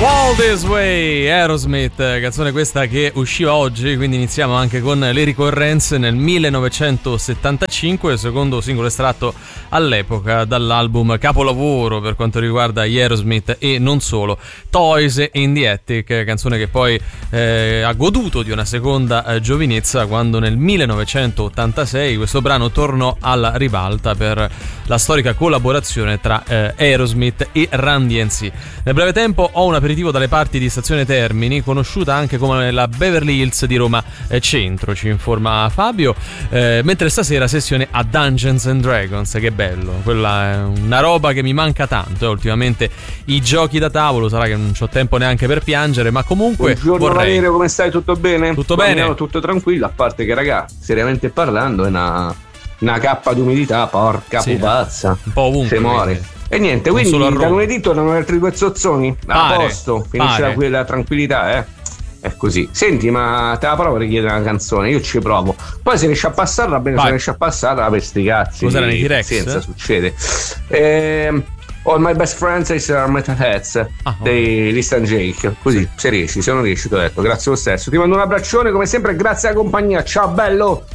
All This Way, Aerosmith, canzone questa che usciva oggi, quindi iniziamo anche con le ricorrenze. Nel 1975, secondo singolo estratto all'epoca dall'album capolavoro per quanto riguarda gli Aerosmith e non solo, Toys in the Attic, canzone che poi ha goduto di una seconda giovinezza quando nel 1986 questo brano tornò alla ribalta per la storica collaborazione tra Aerosmith e Run DMC. Nel breve tempo ho un aperitivo dalle parti di Stazione Termini, conosciuta anche come la Beverly Hills di Roma Centro, ci informa Fabio, mentre stasera sessione a Dungeons and Dragons. Che bello, quella è una roba che mi manca tanto, ultimamente i giochi da tavolo, sarà che non ho tempo neanche per piangere, ma comunque buongiorno vorrei... Valerio, come stai? Tutto bene? Tutto bene? Tutto tranquillo, a parte che raga, seriamente parlando è una cappa d'umidità, porca pupazza, un po' ovunque, se muore. E niente, quindi da lunedì tornano altri due zozzoni. A posto, finisce la tranquillità, È così. Senti, ma te la provo a richiedere una canzone? Io ci provo. Poi se riesce a passarla bene, se riesce a passarla per sti cazzi. Cos'era, nei T-Rex? Senza succede. All My Best Friends are Metalheads dei Listan Jake. Così, se riesci, se non riesci, ti ho detto. Grazie lo stesso. Ti mando un abbraccione, come sempre, grazie alla compagnia. Ciao bello.